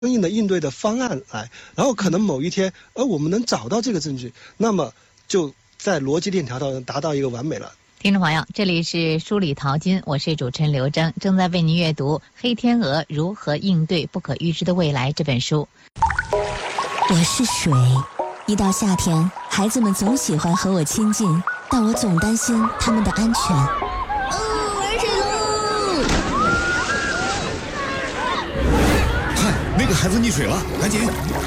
应的应对的方案来，然后可能某一天，我们能找到这个证据，那么就在逻辑链条上达到一个完美了。 听众朋友，这里是书里淘金，我是主持人刘征，正在为您阅读《黑天鹅如何应对不可预知的未来》这本书。 我是水，一到夏天，孩子们总喜欢和我亲近，但我总担心他们的安全。玩水喽！ 看，那个孩子溺水了，赶紧！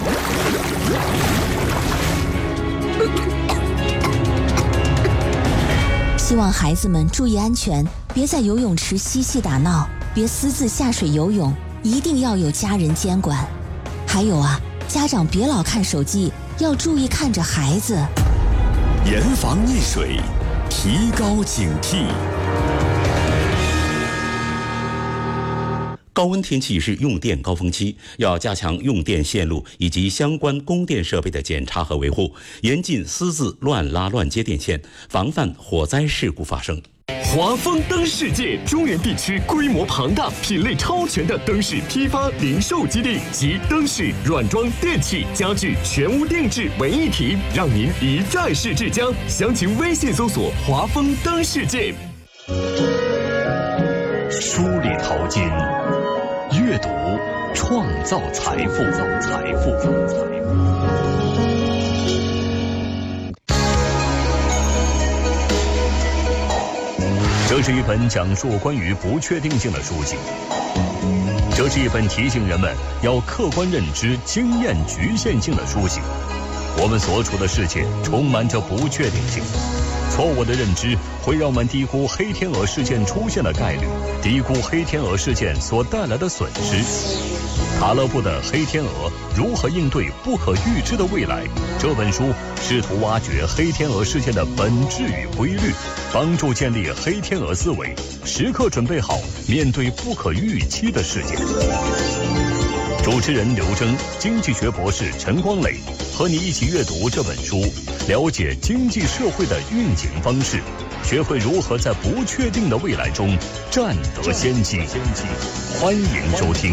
希望孩子们注意安全，别在游泳池嬉戏打闹，别私自下水游泳，一定要有家人监管。还有啊，家长别老看手机，要注意看着孩子。 严防溺水，提高警惕。 高温天气是用电高峰期，要加强用电线路以及相关供电设备的检查和维护，严禁私自乱拉乱接电线，防范火灾事故发生。 华丰灯世界中原地区规模庞大、品类超全的灯饰批发零售基地及灯饰、软装、电器、家具全屋定制为一体，让您一站式至江。详情微信搜索“华丰灯世界”。 书里淘金，阅读创造财富。这是一本讲述关于不确定性的书籍，这是一本提醒人们要客观认知经验局限性的书籍。我们所处的世界充满着不确定性，错误的认知会让我们低估黑天鹅事件出现的概率，低估黑天鹅事件所带来的损失。塔勒布的《黑天鹅：如何应对不可预知的未来》这本书试图挖掘黑天鹅事件的本质与规律，帮助建立黑天鹅思维，时刻准备好面对不可预期的事件。主持人刘征，经济学博士陈光磊和你一起阅读这本书，了解经济社会的运行方式，学会如何在不确定的未来中占得先机。欢迎收听。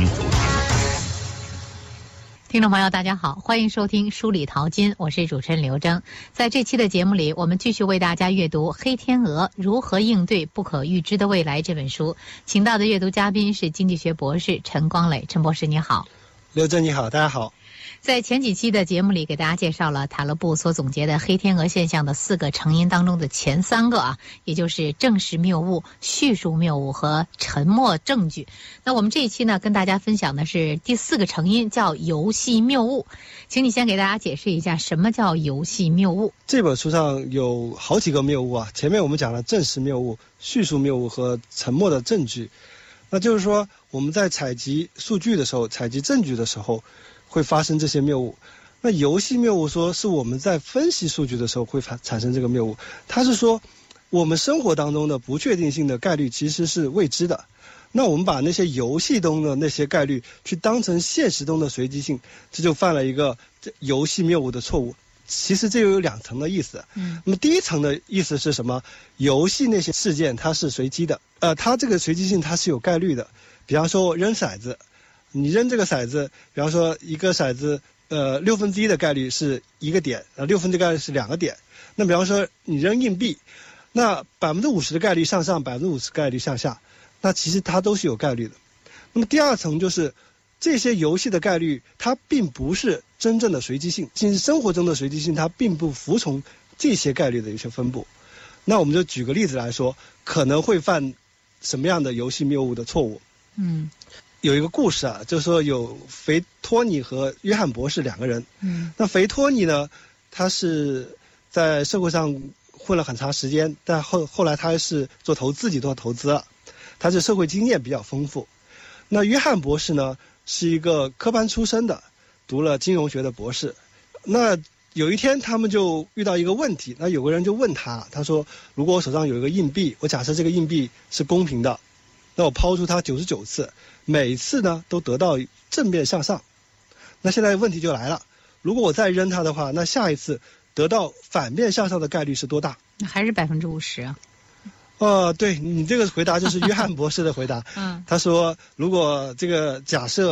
听众朋友大家好，欢迎收听书里淘金，我是主持人刘征。在这期的节目里，我们继续为大家阅读《黑天鹅如何应对不可预知的未来》这本书，请到的阅读嘉宾是经济学博士陈光磊。陈博士你好。 刘征你好，大家好。 在前几期的节目里给大家介绍了塔勒布所总结的黑天鹅现象的4个成因当中的前3个也就是证实谬误、叙述谬误和沉默证据。那我们这一期呢跟大家分享的是第4个成因，叫游戏谬误。请你先给大家解释一下什么叫游戏谬误。 这本书上有好几个谬误前面我们讲了证实谬误、叙述谬误和沉默的证据。那就是说我们在采集数据的时候、采集证据的时候会发生这些谬误。那游戏谬误说是我们在分析数据的时候会产生这个谬误，它是说我们生活当中的不确定性的概率其实是未知的，那我们把那些游戏中的那些概率去当成现实中的随机性，这就犯了一个游戏谬误的错误。其实这有2层的意思。那么第一层的意思是什么？游戏那些事件它是随机的，它这个随机性它是有概率的。比方说扔骰子，你扔这个骰子，比方说一个骰子1/6的概率是1个点，1/6的概率是2个点。那比方说你扔硬币，那50%的概率向上，50%概率向下，那其实它都是有概率的。那么第2层就是这些游戏的概率它并不是真正的随机性，其实生活中的随机性它并不服从这些概率的一些分布。那我们就举个例子来说，可能会犯什么样的游戏谬误的错误。有一个故事就是说有肥托尼和约翰博士2个人。那肥托尼呢，他是在社会上混了很长时间，但后来他是自己做投资了，他是社会经验比较丰富。那约翰博士呢是一个科班出身的，读了金融学的博士。那有一天他们就遇到一个问题，那有个人就问他说如果我手上有一个硬币，我假设这个硬币是公平的，那我抛出它99次，每次呢都得到正面向上。那现在问题就来了，如果我再扔它的话，那下一次得到反面向上的概率是多大？ 还是50%啊。 对，你这个回答就是约翰博士的回答。他说如果这个假设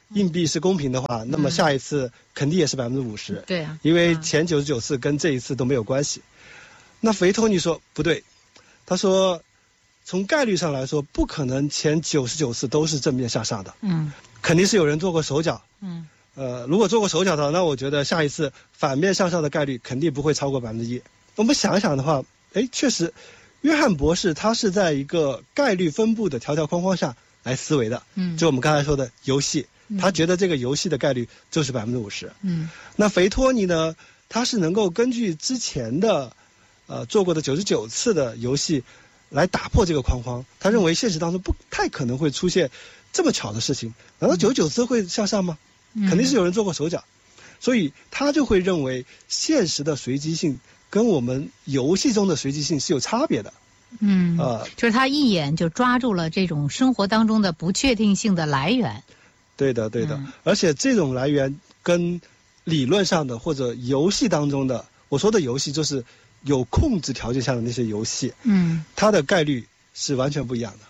硬币是公平的话，那么下一次肯定也是50%。 对啊， 因为前99次跟这一次都没有关系。那维托尼说不对，他说从概率上来说，不可能前99次都是正面向上的。肯定是有人做过手脚。如果做过手脚的，那我觉得下一次反面向上的概率肯定不会超过1%。我们想一想的话，确实，约翰博士他是在一个概率分布的条条框框下来思维的。就我们刚才说的游戏，他觉得这个游戏的概率就是50%。那维托尼呢，他是能够根据之前的做过的99次的游戏来打破这个框框。他认为现实当中不太可能会出现这么巧的事情。难道99次会向上吗？肯定是有人做过手脚。所以他就会认为现实的随机性跟我们游戏中的随机性是有差别的。 就是他一眼就抓住了这种生活当中的不确定性的来源。 对的。而且这种来源跟理论上的或者游戏当中的，我说的游戏就是有控制条件下的那些游戏，它的概率是完全不一样的。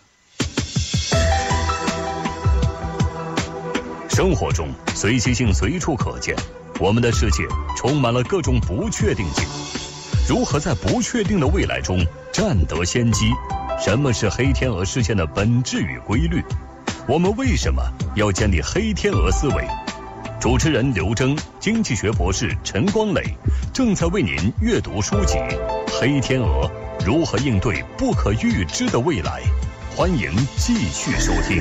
生活中随机性随处可见，我们的世界充满了各种不确定性。如何在不确定的未来中占得先机？什么是黑天鹅事件的本质与规律？我们为什么要建立黑天鹅思维？主持人刘征，经济学博士陈光磊正在为您阅读书籍《黑天鹅：如何应对不可预知的未来》，欢迎继续收听。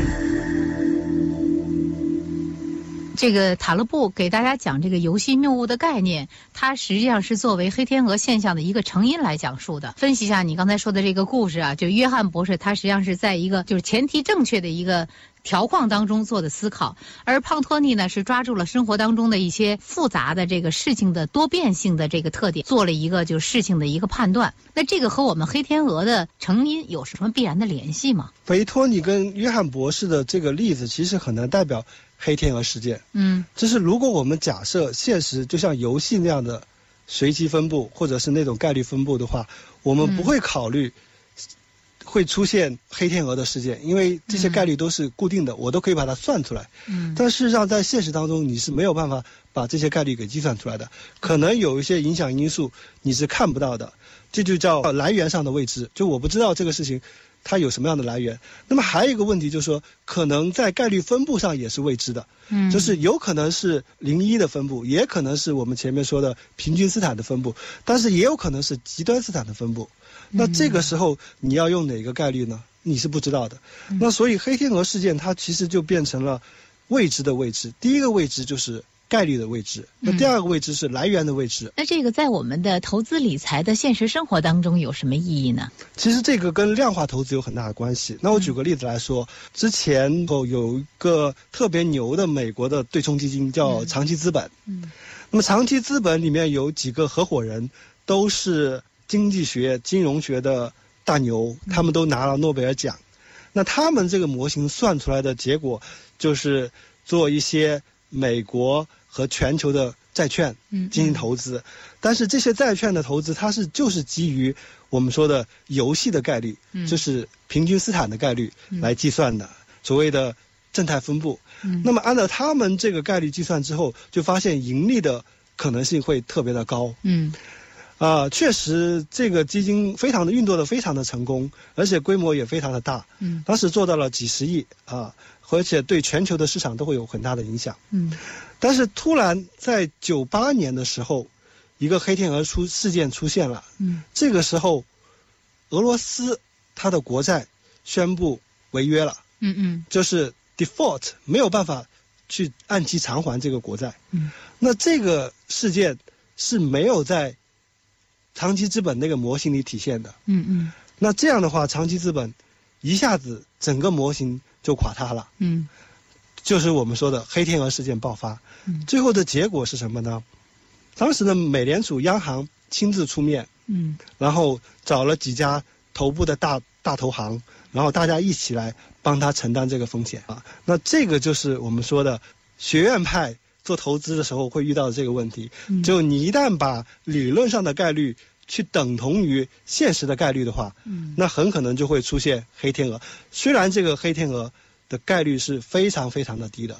这个塔勒布给大家讲这个游戏谬误的概念，它实际上是作为黑天鹅现象的一个成因来讲述的。分析一下你刚才说的这个故事啊，就约翰博士他实际上是在一个就是前提正确的一个条框当中做的思考，而胖托尼呢是抓住了生活当中的一些复杂的这个事情的多变性的这个特点，做了一个就是事情的一个判断。那这个和我们黑天鹅的成因有什么必然的联系吗？ 维托尼跟约翰博士的这个例子其实很难代表黑天鹅事件。就是如果我们假设现实就像游戏那样的随机分布或者是那种概率分布的话，我们不会考虑会出现黑天鹅的事件，因为这些概率都是固定的，我都可以把它算出来。但事实上在现实当中你是没有办法把这些概率给计算出来的，可能有一些影响因素你是看不到的，这就叫来源上的未知，就我不知道这个事情它有什么样的来源。那么还有一个问题就是说，可能在概率分布上也是未知的，就是有可能是0-1的分布，也可能是我们前面说的平均斯坦的分布，但是也有可能是极端斯坦的分布。那这个时候你要用哪个概率呢？你是不知道的。那所以黑天鹅事件它其实就变成了未知的未知。第一个未知就是概率的未知，那第二个未知是来源的未知。 那这个在我们的投资理财的现实生活当中有什么意义呢？ 其实这个跟量化投资有很大的关系。那我举个例子来说，之前有一个特别牛的美国的对冲基金叫长期资本。那么长期资本里面有几个合伙人都是经济学、金融学的大牛，他们都拿了诺贝尔奖。那他们这个模型算出来的结果就是做一些美国和全球的债券进行投资，但是这些债券的投资它就是基于我们说的游戏的概率，就是平均斯坦的概率来计算的，所谓的正态分布。那么按照他们这个概率计算之后，就发现盈利的可能性会特别的高。确实这个基金运作的非常的成功，而且规模也非常的大。当时做到了几十亿而且对全球的市场都会有很大的影响。但是突然在98年的时候，一个黑天鹅事件出现了。这个时候俄罗斯它的国债宣布违约了。就是 default， 没有办法去按期偿还这个国债。那这个事件是没有在长期资本那个模型里体现的。那这样的话，长期资本一下子整个模型就垮塌了。就是我们说的黑天鹅事件爆发。最后的结果是什么呢？当时的美联储央行亲自出面，然后找了几家头部的大投行，然后大家一起来帮他承担这个风险。那这个就是我们说的学院派做投资的时候会遇到的这个问题。就你一旦把理论上的概率去等同于现实的概率的话，那很可能就会出现黑天鹅。虽然这个黑天鹅的概率是非常非常的低的。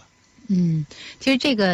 其实这个